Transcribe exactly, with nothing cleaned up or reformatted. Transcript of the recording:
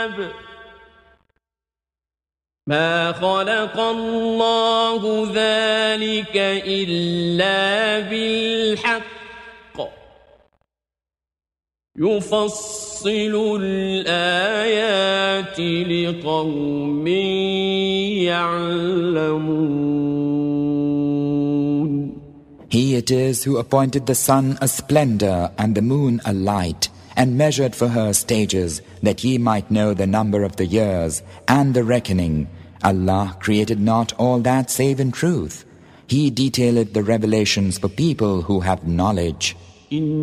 ما خلق الله ذلك إلا بالحق يفصل الآيات لقوم يعلمون. He it is who appointed the sun a splendor and the moon a light, and measured for her stages, that ye might know the number of the years and the reckoning. Allah created not all that save in truth. He detailed the revelations for people who have knowledge.